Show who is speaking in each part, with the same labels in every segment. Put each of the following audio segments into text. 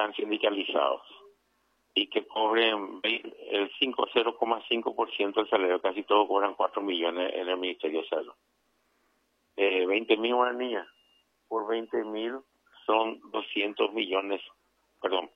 Speaker 1: están sindicalizados y que cobren el 0,5% del salario, casi todos cobran 4 millones en el Ministerio de Salud. 20.000 guaraníes por 20.000 son 200 millones, perdón,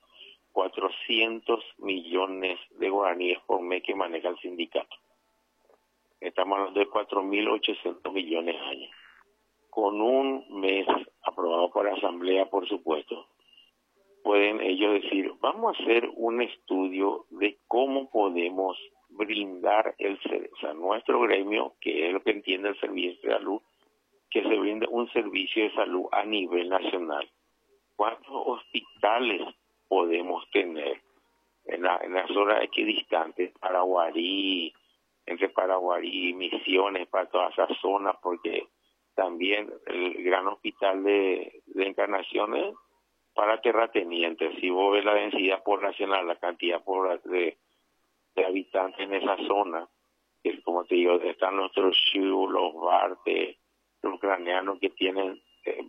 Speaker 1: 400 millones de guaraníes por mes que maneja el sindicato. Estamos hablando de 4.800 millones al año. Con un mes aprobado por la Asamblea, por supuesto, pueden ellos decir, vamos a hacer un estudio de cómo podemos brindar nuestro gremio, que es lo que entiende el servicio de salud, que se brinde un servicio de salud a nivel nacional. ¿Cuántos hospitales podemos tener en las zonas equidistantes, Paraguarí, entre Paraguarí y Misiones, para toda esa zona? Porque también el gran hospital de Encarnaciones para terratenientes. Si vos ves la densidad poblacional, la cantidad de habitantes en esa zona, es como te digo, están nuestros Shu, los Barte, los ucranianos que tienen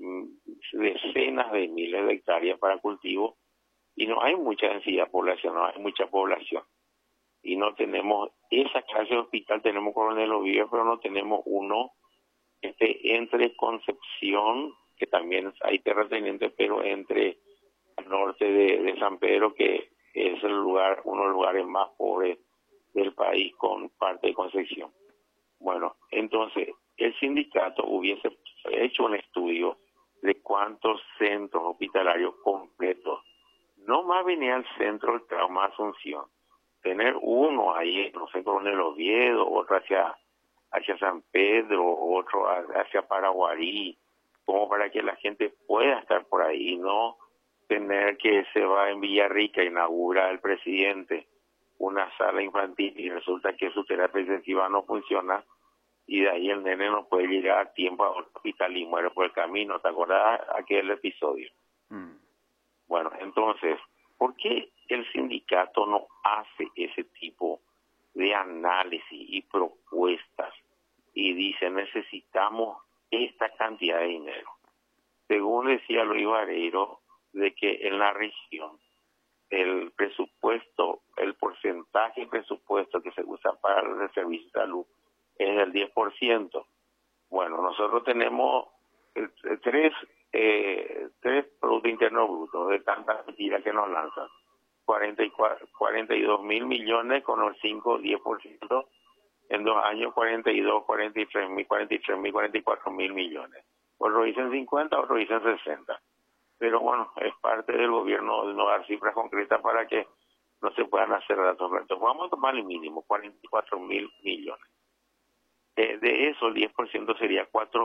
Speaker 1: decenas de miles de hectáreas para cultivo, y no hay mucha densidad poblacional, no hay mucha población. Y no tenemos esa clase de hospital, tenemos Coronel Oviedo, pero no tenemos uno entre Concepción, que también hay terratenientes, pero entre el norte de San Pedro, que es uno de los lugares más pobres del país, con parte de Concepción. Bueno, entonces, el sindicato hubiese hecho un estudio de cuántos centros hospitalarios completos, no más venía al centro del Trauma Asunción, tener uno ahí, no sé, Coronel Oviedo, otro hacia San Pedro, otro hacia Paraguarí, como para que la gente pueda estar por ahí, no tener que se va en Villarrica, inaugura el presidente una sala infantil y resulta que su terapia intensiva no funciona y de ahí el nene no puede llegar a tiempo a otro hospital y muere por el camino. ¿Te acordás aquel episodio? Bueno, entonces, ¿por qué el sindicato no hace ese tipo de análisis y propuestas y dice necesitamos esta cantidad de dinero? Según decía Luis Vareiro, de que en la región el presupuesto, el porcentaje de presupuesto que se usa para el servicio de salud es del 10%. Bueno, nosotros tenemos tres Producto Interno Bruto de tantas mentiras que nos lanzan. 42.000 millones con el 5-10%, en 2 años 42, 43.000, 44.000 millones. Otros dicen 50, otros dicen 60. Pero bueno, es parte del gobierno de no dar cifras concretas para que no se puedan hacer datos. Entonces, vamos a tomar el mínimo, 44.000 millones. De eso, el 10% sería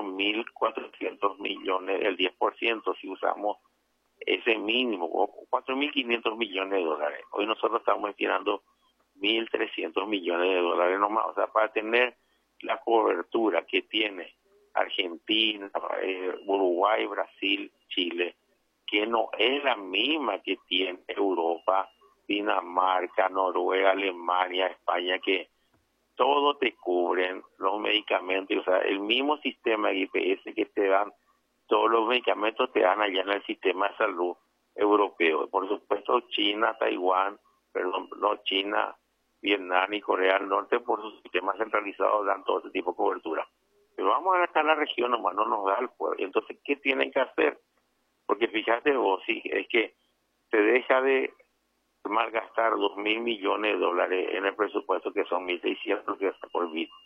Speaker 1: 4.400 millones, el 10%, si usamos ese mínimo, o 4.500 millones de dólares. Hoy nosotros estamos destinando 1.300 millones de dólares nomás. O sea, para tener la cobertura que tiene Argentina, Uruguay, Brasil, Chile, que no es la misma que tiene Europa, Dinamarca, Noruega, Alemania, España, que todo te cubren los medicamentos, o sea, el mismo sistema de IPS que te dan, todos los medicamentos te dan allá en el sistema de salud europeo. Por supuesto, China, Taiwán, China, Vietnam y Corea del Norte, por sus sistemas centralizados, dan todo ese tipo de cobertura. Pero vamos a acá en la región, nomás no nos da el pueblo. Entonces, ¿qué tienen que hacer? Porque fíjate vos, sí, es que se deja de malgastar 2.000 millones de dólares en el presupuesto, que son 1.600 que está por bit.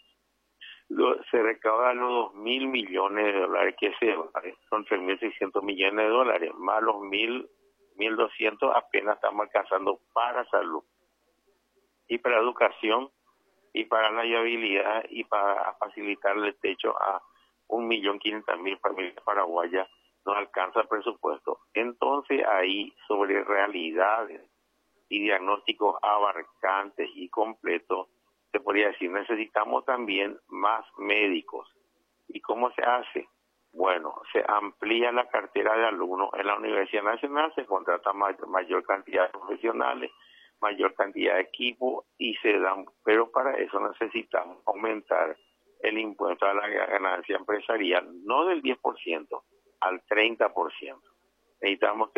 Speaker 1: Se recaudan los 2.000 millones de dólares que son 3.600 millones de dólares, más los 1.200 apenas estamos alcanzando para salud y para educación y para la viabilidad y para facilitarle el techo a 1.500.000 familias paraguayas. No alcanza el presupuesto. Entonces ahí, sobre realidades y diagnósticos abarcantes y completos, se podría decir, necesitamos también más médicos. ¿Y cómo se hace? Bueno, se amplía la cartera de alumnos. En la Universidad Nacional se contrata mayor cantidad de profesionales, mayor cantidad de equipo y se dan, pero para eso necesitamos aumentar el impuesto a la ganancia empresarial, no del 10%, al 30%. Necesitamos